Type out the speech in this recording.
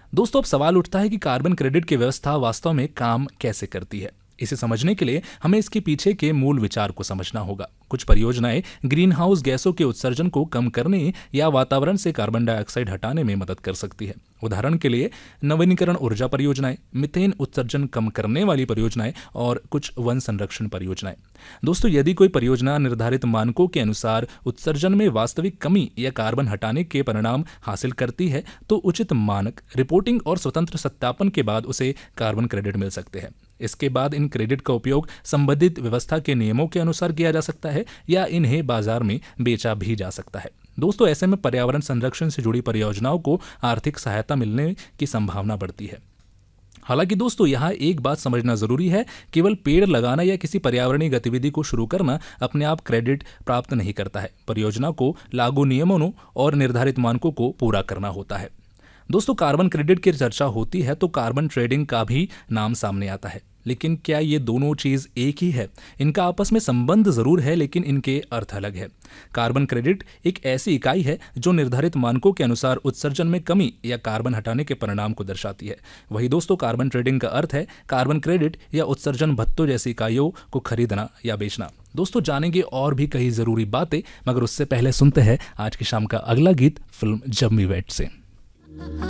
दोस्तों अब सवाल उठता है कि कार्बन क्रेडिट की व्यवस्था वास्तव में काम कैसे करती है। इसे समझने के लिए हमें इसके पीछे के मूल विचार को समझना होगा। कुछ परियोजनाएं ग्रीन हाउस गैसों के उत्सर्जन को कम करने या वातावरण से कार्बन डाइऑक्साइड हटाने में मदद कर सकती है। उदाहरण के लिए नवीनीकरण ऊर्जा परियोजनाएं, मीथेन उत्सर्जन कम करने वाली परियोजनाएं और कुछ वन संरक्षण परियोजनाएं। दोस्तों यदि कोई परियोजना निर्धारित मानकों के अनुसार उत्सर्जन में वास्तविक कमी या कार्बन हटाने के परिणाम हासिल करती है तो उचित मानक, रिपोर्टिंग और स्वतंत्र सत्यापन के बाद उसे कार्बन क्रेडिट मिल सकते हैं। इसके बाद इन क्रेडिट का उपयोग संबंधित व्यवस्था के नियमों के अनुसार किया जा सकता है या इन्हें बाजार में बेचा भी जा सकता है। दोस्तों ऐसे में पर्यावरण संरक्षण से जुड़ी परियोजनाओं को आर्थिक सहायता मिलने की संभावना बढ़ती है। हालांकि दोस्तों यहाँ एक बात समझना जरूरी है, केवल पेड़ लगाना या किसी पर्यावरणीय गतिविधि को शुरू करना अपने आप क्रेडिट प्राप्त नहीं करता है। परियोजना को लागू नियमों और निर्धारित मानकों को पूरा करना होता है। दोस्तों कार्बन क्रेडिट की चर्चा होती है तो कार्बन ट्रेडिंग का भी नाम सामने आता है, लेकिन क्या ये दोनों चीज एक ही है? इनका आपस में संबंध जरूर है लेकिन इनके अर्थ अलग है। कार्बन क्रेडिट एक ऐसी इकाई है जो निर्धारित मानकों के अनुसार उत्सर्जन में कमी या कार्बन हटाने के परिणाम को दर्शाती है। वही दोस्तों कार्बन ट्रेडिंग का अर्थ है कार्बन क्रेडिट या उत्सर्जन भत्तों जैसी इकाइयों को खरीदना या बेचना। दोस्तों जानेंगे और भी कई जरूरी बातें, मगर उससे पहले सुनते हैं आज की शाम का अगला गीत फिल्म जब वी वेट से।